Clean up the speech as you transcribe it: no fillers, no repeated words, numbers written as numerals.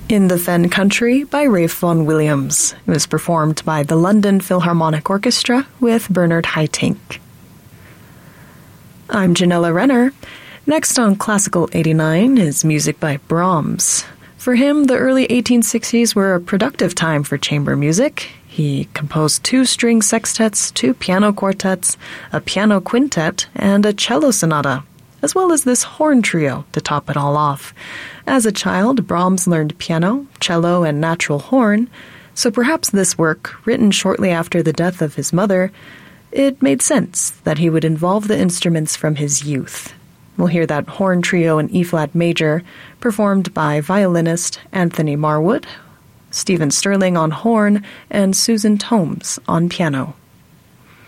In the Fen Country by Ralph Vaughan Williams. It was performed by the London Philharmonic Orchestra with Bernard Haitink. I'm Janella Renner. Next on Classical 89 is music by Brahms. For him, the early 1860s were a productive time for chamber music. He composed 2 string sextets, 2 piano quartets, a piano quintet, and a cello sonata, as well as this horn trio to top it all off. As a child, Brahms learned piano, cello, and natural horn, so perhaps this work, written shortly after the death of his mother, it made sense that he would involve the instruments from his youth. We'll hear that horn trio in E-flat major, performed by violinist Anthony Marwood, Stephen Sterling on horn, and Susan Tomes on piano.